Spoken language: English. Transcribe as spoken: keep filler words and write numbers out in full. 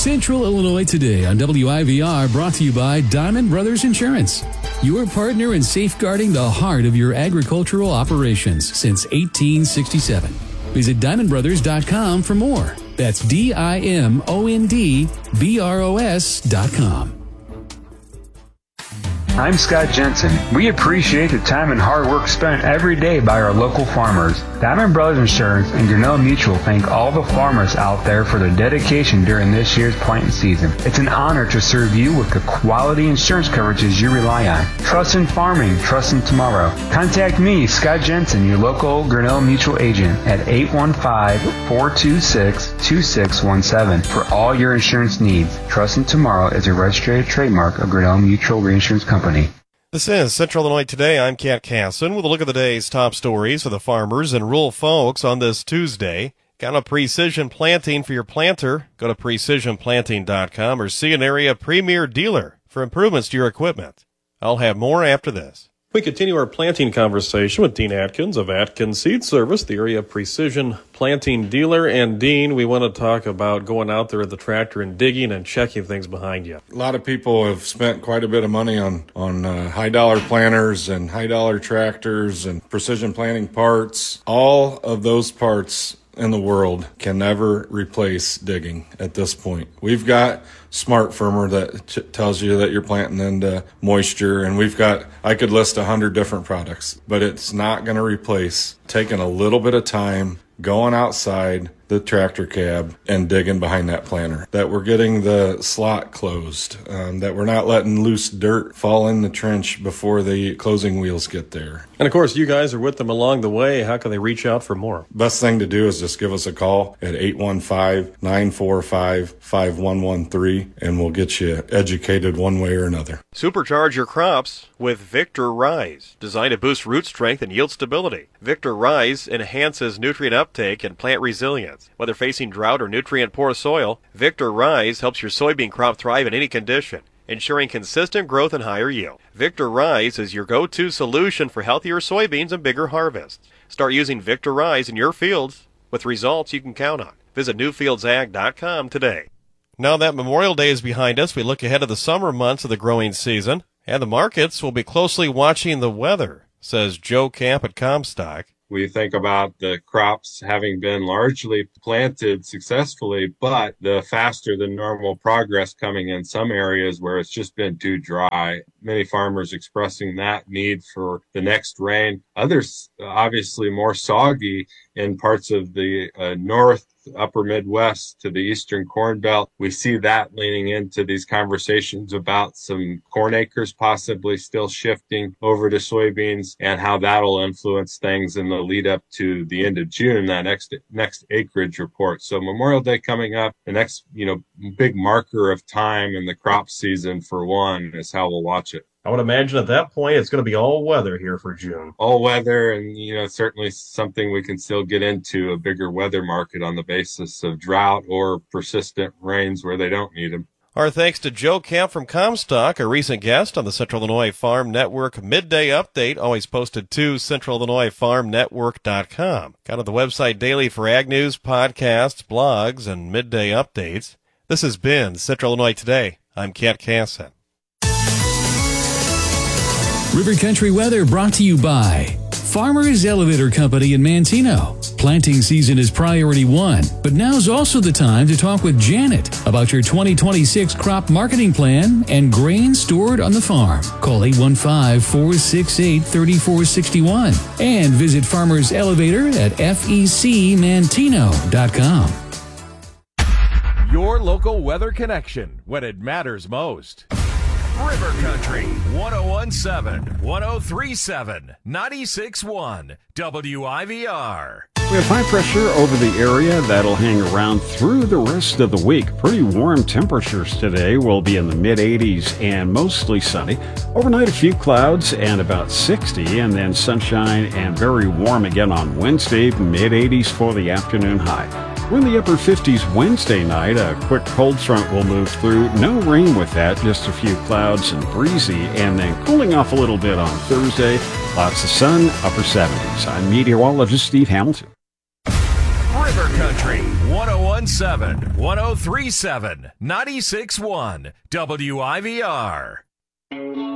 Central Illinois Today on W I V R, brought to you by Diamond Brothers Insurance, your partner in safeguarding the heart of your agricultural operations since eighteen sixty-seven. Visit diamond brothers dot com for more. That's D I M O N D B R O S dot com. I'm Scott Jensen. We appreciate the time and hard work spent every day by our local farmers. Diamond Brothers Insurance and Grinnell Mutual thank all the farmers out there for their dedication during this year's planting season. It's an honor to serve you with the quality insurance coverages you rely on. Trust in farming, trust in tomorrow. Contact me, Scott Jensen, your local Grinnell Mutual agent at eight one five, four two six, two six one seven for all your insurance needs. Trust in tomorrow is a registered trademark of Grinnell Mutual Reinsurance Company. This is Central Illinois Today. I'm Kat Casson with a look at the day's top stories for the farmers and rural folks on this Tuesday. Got a precision planting for your planter? Go to precision planting dot com or see an area premier dealer for improvements to your equipment. I'll have more after this. We continue our planting conversation with Dean Atkins of Atkins Seed Service, the area precision planting dealer. And Dean, we want to talk about going out there with the tractor and digging and checking things behind you. A lot of people have spent quite a bit of money on, on uh, high-dollar planters and high-dollar tractors and precision planting parts. All of those parts in the world can never replace digging at this point. We've got Smart Firmer that t- tells you that you're planting into moisture, and we've got, I could list a hundred different products, but it's not going to replace taking a little bit of time, going outside the tractor cab and digging behind that planter, that we're getting the slot closed, um, that we're not letting loose dirt fall in the trench before the closing wheels get there. And, of course, you guys are with them along the way. How can they reach out for more? Best thing to do is just give us a call at eight one five, nine four five, five one one three, and we'll get you educated one way or another. Supercharge your crops with Victor Rise, designed to boost root strength and yield stability. Victor Rise enhances nutrient uptake and plant resilience. Whether facing drought or nutrient-poor soil, Victor Rise helps your soybean crop thrive in any condition, ensuring consistent growth and higher yield. Victor Rise is your go-to solution for healthier soybeans and bigger harvests. Start using Victor Rise in your fields with results you can count on. Visit new fields ag dot com today. Now that Memorial Day is behind us, we look ahead to the summer months of the growing season, and the markets will be closely watching the weather, says Joe Camp at Comstock. We think about the crops having been largely planted successfully, but the faster than normal progress coming in some areas where it's just been too dry. Many farmers expressing that need for the next rain. Others obviously more soggy in parts of the uh, north, upper Midwest to the eastern Corn Belt. We see that leaning into these conversations about some corn acres possibly still shifting over to soybeans and how that'll influence things in the lead up to the end of June, that next next acreage report. So Memorial Day coming up, the next, you know, big marker of time in the crop season for one is how we'll watch it. I would imagine at that point it's going to be all weather here for June. All weather, and, you know, certainly something we can still get into, a bigger weather market on the basis of drought or persistent rains where they don't need them. Our thanks to Joe Camp from Comstock, a recent guest on the Central Illinois Farm Network Midday Update, always posted to central illinois farm network dot com. Got on the website daily for ag news, podcasts, blogs, and midday updates. This has been Central Illinois Today. I'm Kat Casson. River Country Weather brought to you by Farmers Elevator Company in Manteno. Planting season is priority one, but now's also the time to talk with Janet about your twenty twenty-six crop marketing plan and grain stored on the farm. Call eight one five, four six eight, three four six one and visit Farmers Elevator at F E C manteno dot com. Your local weather connection when it matters most. River Country, one oh one point seven, one oh three point seven, ninety-six point one, W I V R. We have high pressure over the area that'll hang around through the rest of the week. Pretty warm temperatures today will be in the mid eighties and mostly sunny. Overnight, a few clouds and about sixty, and then sunshine and very warm again on Wednesday, mid eighties for the afternoon high. We're in the upper fifties Wednesday night. A quick cold front will move through. No rain with that, just a few clouds and breezy, and then cooling off a little bit on Thursday. Lots of sun, upper seventies. I'm meteorologist Steve Hamilton. River Country, one oh one seven, one oh three seven, ninety-six point one, W I V R.